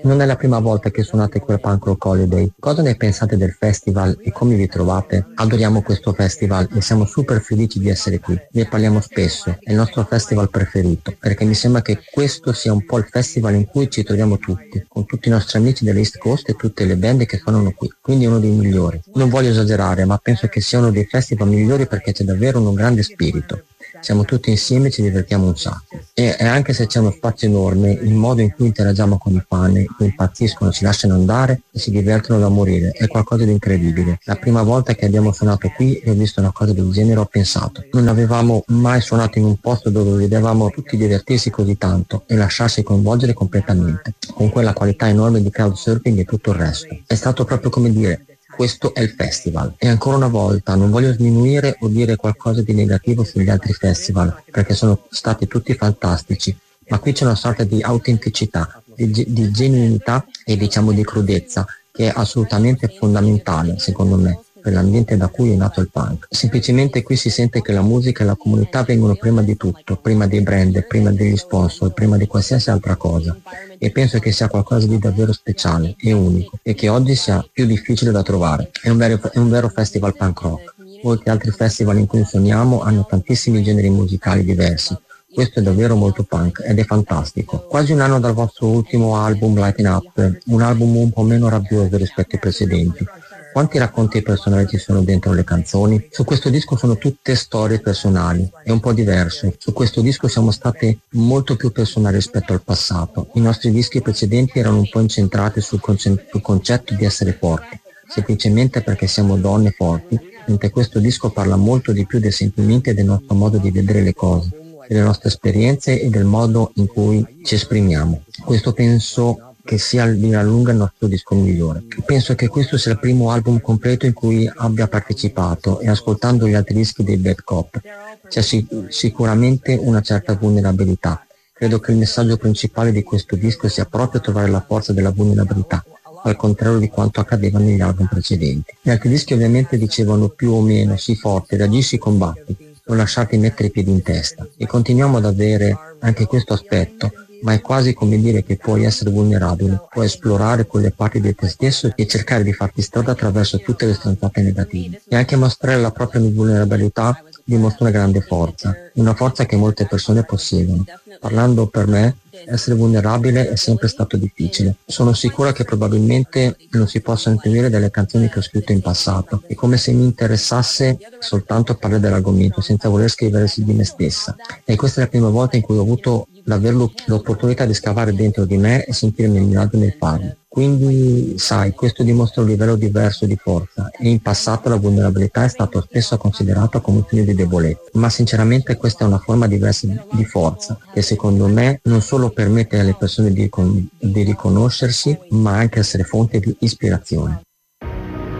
Non è la prima volta che suonate quel Punk Rock Holiday. Cosa ne pensate del festival e come vi trovate? Adoriamo questo festival e siamo super felici di essere qui. Ne parliamo spesso, è il nostro festival preferito, perché mi sembra che questo sia un po' il festival in cui ci troviamo tutti, con tutti i nostri amici dell'East Coast e tutte le band che suonano qui. Quindi è uno dei migliori. Non voglio esagerare, ma penso che sia uno dei festival migliori perché c'è davvero un grande spirito. Siamo tutti insieme e ci divertiamo un sacco. E anche se c'è uno spazio enorme, il modo in cui interagiamo con i fan, che impazziscono, ci lasciano andare e si divertono da morire, è qualcosa di incredibile. La prima volta che abbiamo suonato qui e ho visto una cosa del genere ho pensato, non avevamo mai suonato in un posto dove vedevamo tutti divertirsi così tanto e lasciarsi coinvolgere completamente, con quella qualità enorme di crowd surfing e tutto il resto. È stato proprio come dire, questo è il festival. E ancora una volta non voglio sminuire o dire qualcosa di negativo sugli altri festival, perché sono stati tutti fantastici, ma qui c'è una sorta di autenticità, di genuinità e diciamo di crudezza, che è assolutamente fondamentale, secondo me, per l'ambiente da cui è nato il punk. Semplicemente qui si sente che la musica e la comunità vengono prima di tutto, prima dei brand, prima degli sponsor, prima di qualsiasi altra cosa. E penso che sia qualcosa di davvero speciale e unico e che oggi sia più difficile da trovare. È un vero festival punk rock. Molti altri festival in cui suoniamo hanno tantissimi generi musicali diversi. Questo è davvero molto punk ed è fantastico. Quasi un anno dal vostro ultimo album Lighten Up, un album un po' meno rabbioso rispetto ai precedenti. Quanti racconti personali ci sono dentro le canzoni? Su questo disco sono tutte storie personali, è un po' diverso. Su questo disco siamo state molto più personali rispetto al passato. I nostri dischi precedenti erano un po' incentrati sul concetto di essere forti, semplicemente perché siamo donne forti, mentre questo disco parla molto di più dei sentimenti e del nostro modo di vedere le cose, delle nostre esperienze e del modo in cui ci esprimiamo. Questo penso che sia di gran lunga il nostro disco migliore. Penso che questo sia il primo album completo in cui abbia partecipato e ascoltando gli altri dischi dei Bad Cop c'è sicuramente una certa vulnerabilità. Credo che il messaggio principale di questo disco sia proprio trovare la forza della vulnerabilità, al contrario di quanto accadeva negli album precedenti. Gli altri dischi ovviamente dicevano più o meno, sii forte, reagisci, combatti, non lasciarti mettere i piedi in testa. E continuiamo ad avere anche questo aspetto, ma è quasi come dire che puoi essere vulnerabile, puoi esplorare quelle parti di te stesso e cercare di farti strada attraverso tutte le stronzate negative. E anche mostrare la propria vulnerabilità dimostra una grande forza, una forza che molte persone possiedono. Parlando per me, essere vulnerabile è sempre stato difficile. Sono sicura che probabilmente non si possa intuire delle canzoni che ho scritto in passato. È come se mi interessasse soltanto parlare dell'argomento, senza voler scrivere su di me stessa. E questa è la prima volta in cui ho avuto davvero l'opportunità di scavare dentro di me e sentirmi in grado nel farlo. Quindi, sai, questo dimostra un livello diverso di forza e in passato la vulnerabilità è stata spesso considerata come un segno di debolezza, ma sinceramente questa è una forma diversa di forza che secondo me non solo permette alle persone di riconoscersi, ma anche essere fonte di ispirazione.